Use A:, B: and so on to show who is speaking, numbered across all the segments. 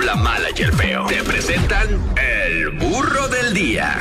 A: la mala y el feo. Te presentan el burro del día.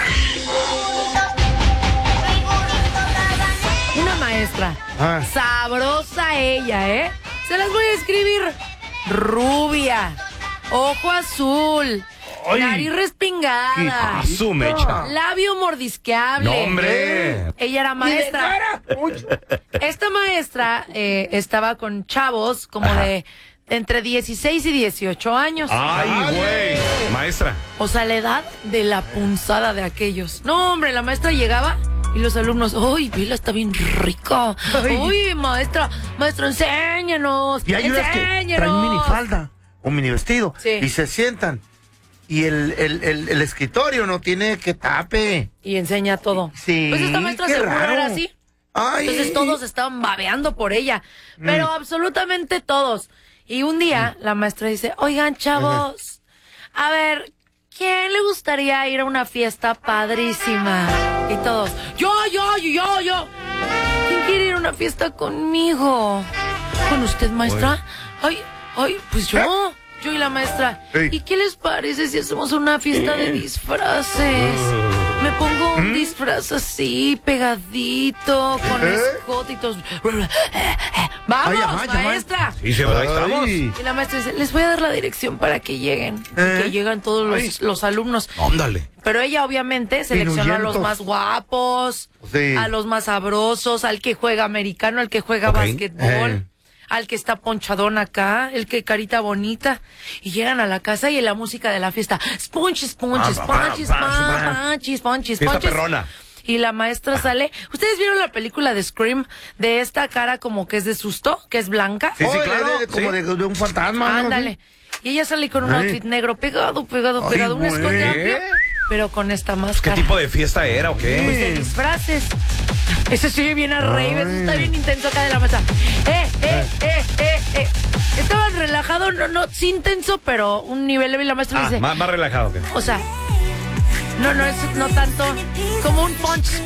B: Una maestra. Sabrosa ella, ¿eh? Se las voy a escribir. Rubia, ojo azul, nariz respingada, labio mordisqueable.
C: ¡No, hombre!
B: Ella era maestra. Esta maestra estaba con chavos como de entre 16 y 18 años.
C: ¡Ay, güey! Maestra.
B: O sea, la edad de la punzada de aquellos. No, hombre, la maestra llegaba y los alumnos, ¡ay, Vila está bien rica! ¡Uy, maestra, enséñanos!
D: Y hay unas que traen minifalda o mini vestido y se sientan. Y el escritorio no tiene que tape.
B: Y enseña todo.
D: Sí,
B: pues esta maestra
D: qué
B: seguro
D: raro.
B: era así.
D: Ay.
B: Entonces todos estaban babeando por ella. Pero absolutamente todos. Y un día la maestra dice, oigan, chavos, a ver, ¿quién le gustaría ir a una fiesta padrísima? Y todos, yo. ¿Quién quiere ir a una fiesta conmigo? ¿Con usted, maestra? Ay, pues yo y la maestra. ¿Y qué les parece si hacemos una fiesta de disfraces? Me pongo un disfraz así, pegadito, con escotitos. ¡Vamos, maestra!
C: Sí, ahí estamos.
B: Y la maestra dice, les voy a dar la dirección para que lleguen. Y que llegan todos los alumnos.
C: Ándale.
B: Pero ella obviamente seleccionó a los más guapos, a los más sabrosos, al que juega americano, al que juega básquetbol. Al que está ponchadón acá, el que carita bonita. Y llegan a la casa y en la música de la fiesta, Sponges.
C: Fiesta perrona.
B: Y la maestra sale. ¿Ustedes vieron la película de Scream? De esta cara como que es de susto, que es blanca.
C: Sí, claro.
D: Como de un fantasma.
B: Ándale. Y ella sale con un outfit negro pegado, un escote amplio, pero con esta máscara.
C: ¿Qué tipo de fiesta era o qué?
B: Pues de disfraces. Eso sí viene a reír, eso está bien intenso acá de la mesa. Estaban relajados, no, sí intenso, pero un nivel leve. La maestra dice...
C: Más relajado que.
B: O sea, no tanto como un punch,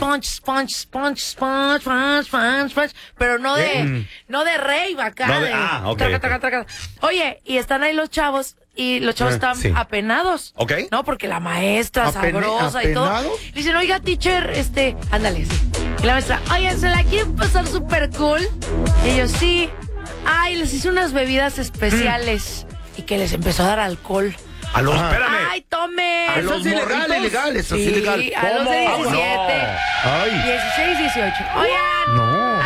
B: pero no de rave acá.
C: Okay.
B: Oye, y están ahí los chavos, y los chavos están apenados.
C: Ok.
B: No, porque la maestra sabrosa y todo. Le dicen, oiga, teacher, ándale, sí. Y la maestra, oye, ¿se la quieren pasar súper cool? Y ellos, sí. Ay, les hice unas bebidas especiales. Y que les empezó a dar alcohol.
C: Espérame.
B: Ay, tome.
D: Eso es ilegal, eso es ilegal.
B: A los de 17, 16, 18. Oigan.
D: No.